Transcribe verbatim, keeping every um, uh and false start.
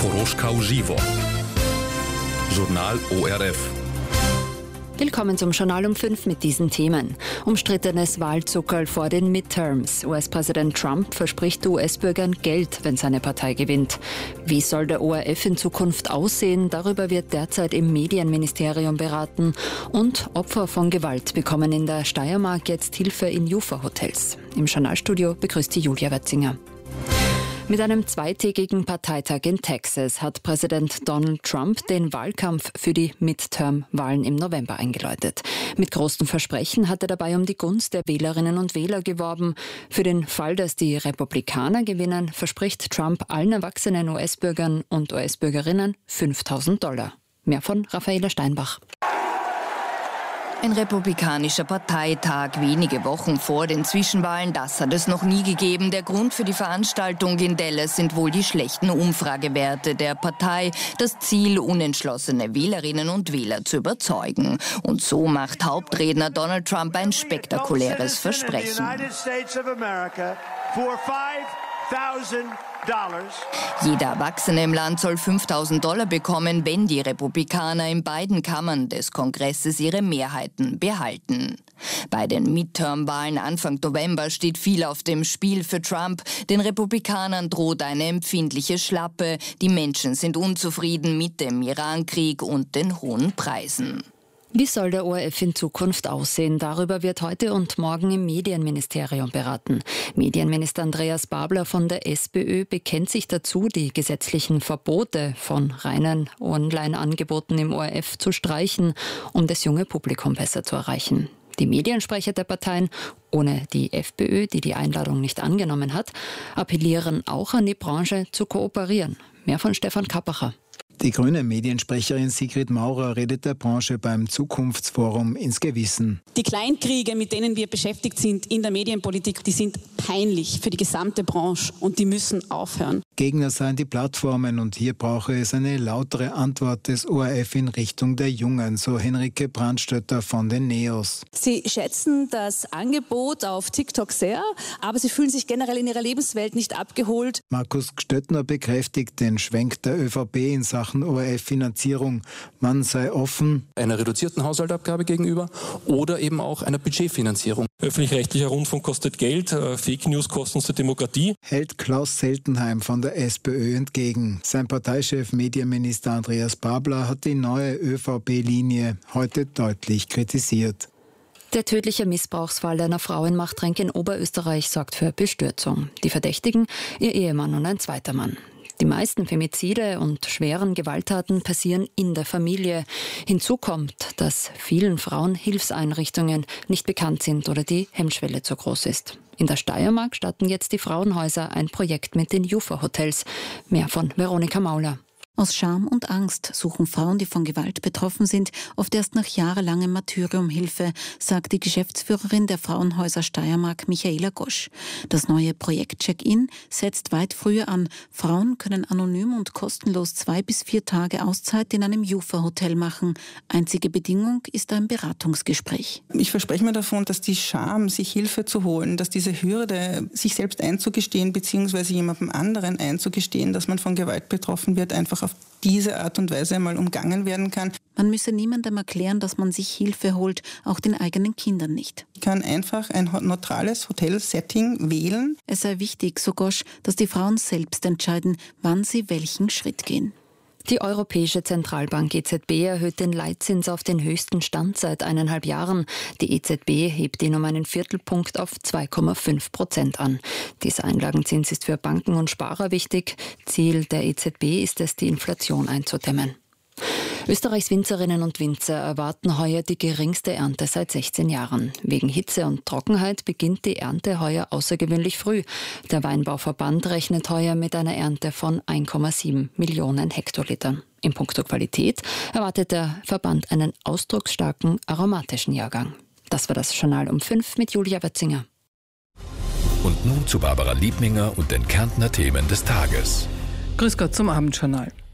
Koroška uživo. Journal O R F. Willkommen zum Journal um fünf mit diesen Themen. Umstrittenes Wahlzuckerl vor den Midterms. U S-Präsident Trump verspricht U S-Bürgern Geld, wenn seine Partei gewinnt. Wie soll der O R F in Zukunft aussehen? Darüber wird derzeit im Medienministerium beraten. Und Opfer von Gewalt bekommen in der Steiermark jetzt Hilfe in Ufa-Hotels. Im Journalstudio begrüßt die Julia Wetzinger. Mit einem zweitägigen Parteitag in Texas hat Präsident Donald Trump den Wahlkampf für die Midterm-Wahlen im November eingeläutet. Mit großen Versprechen hat er dabei um die Gunst der Wählerinnen und Wähler geworben. Für den Fall, dass die Republikaner gewinnen, verspricht Trump allen erwachsenen U S-Bürgern und U S-Bürgerinnen fünftausend Dollar. Mehr von Raffaela Steinbach. Ein republikanischer Parteitag wenige Wochen vor den Zwischenwahlen, das hat es noch nie gegeben. Der Grund für die Veranstaltung in Dallas sind wohl die schlechten Umfragewerte der Partei. Das Ziel, unentschlossene Wählerinnen und Wähler zu überzeugen. Und so macht Hauptredner Donald Trump ein spektakuläres Versprechen. Jeder Erwachsene im Land soll fünftausend Dollar bekommen, wenn die Republikaner in beiden Kammern des Kongresses ihre Mehrheiten behalten. Bei den Midterm-Wahlen Anfang November steht viel auf dem Spiel für Trump. Den Republikanern droht eine empfindliche Schlappe. Die Menschen sind unzufrieden mit dem Irankrieg und den hohen Preisen. Wie soll der O R F in Zukunft aussehen? Darüber wird heute und morgen im Medienministerium beraten. Medienminister Andreas Babler von der SPÖ bekennt sich dazu, die gesetzlichen Verbote von reinen Online-Angeboten im O R F zu streichen, um das junge Publikum besser zu erreichen. Die Mediensprecher der Parteien, ohne die FPÖ, die die Einladung nicht angenommen hat, appellieren auch an die Branche zu kooperieren. Mehr von Stefan Kappacher. Die grüne Mediensprecherin Sigrid Maurer redet der Branche beim Zukunftsforum ins Gewissen. Die Kleinkriege, mit denen wir beschäftigt sind in der Medienpolitik, die sind peinlich für die gesamte Branche und die müssen aufhören. Gegner seien die Plattformen und hier brauche es eine lautere Antwort des O R F in Richtung der Jungen, so Henrike Brandstötter von den Neos. Sie schätzen das Angebot auf TikTok sehr, aber sie fühlen sich generell in ihrer Lebenswelt nicht abgeholt. Markus Gstöttner bekräftigt den Schwenk der ÖVP in Sachen O R F-Finanzierung. Man sei offen einer reduzierten Haushaltabgabe gegenüber oder eben auch einer Budgetfinanzierung. Öffentlich-rechtlicher Rundfunk kostet Geld, Fake News kosten uns die Demokratie. Hält Klaus Seltenheim von der SPÖ entgegen. Sein Parteichef Medienminister Andreas Babler hat die neue ÖVP-Linie heute deutlich kritisiert. Der tödliche Missbrauchsfall einer Frau in Machtrenk in Oberösterreich sorgt für Bestürzung. Die Verdächtigen, ihr Ehemann und ein zweiter Mann. Die meisten Femizide und schweren Gewalttaten passieren in der Familie. Hinzu kommt, dass vielen Frauen Hilfseinrichtungen nicht bekannt sind oder die Hemmschwelle zu groß ist. In der Steiermark starten jetzt die Frauenhäuser ein Projekt mit den Ufa-Hotels. Mehr von Veronika Mauler. Aus Scham und Angst suchen Frauen, die von Gewalt betroffen sind, oft erst nach jahrelangem Martyrium Hilfe, sagt die Geschäftsführerin der Frauenhäuser Steiermark, Michaela Gosch. Das neue Projekt Check-In setzt weit früher an. Frauen können anonym und kostenlos zwei bis vier Tage Auszeit in einem Ufa-Hotel machen. Einzige Bedingung ist ein Beratungsgespräch. Ich verspreche mir davon, dass die Scham, sich Hilfe zu holen, dass diese Hürde, sich selbst einzugestehen bzw. jemandem anderen einzugestehen, dass man von Gewalt betroffen wird, einfach auf diese Art und Weise einmal umgangen werden kann. Man müsse niemandem erklären, dass man sich Hilfe holt, auch den eigenen Kindern nicht. Ich kann einfach ein neutrales Hotelsetting wählen. Es sei wichtig, so Gosch, dass die Frauen selbst entscheiden, wann sie welchen Schritt gehen. Die Europäische Zentralbank E Z B erhöht den Leitzins auf den höchsten Stand seit eineinhalb Jahren. Die E Z B hebt ihn um einen Viertelpunkt auf zwei Komma fünf Prozent an. Dieser Einlagenzins ist für Banken und Sparer wichtig. Ziel der E Z B ist es, die Inflation einzudämmen. Österreichs Winzerinnen und Winzer erwarten heuer die geringste Ernte seit sechzehn Jahren. Wegen Hitze und Trockenheit beginnt die Ernte heuer außergewöhnlich früh. Der Weinbauverband rechnet heuer mit einer Ernte von eins Komma sieben Millionen Hektolitern. In puncto Qualität erwartet der Verband einen ausdrucksstarken aromatischen Jahrgang. Das war das Journal um fünf mit Julia Wetzinger. Und nun zu Barbara Liebminger und den Kärntner Themen des Tages. Grüß Gott zum Abendjournal.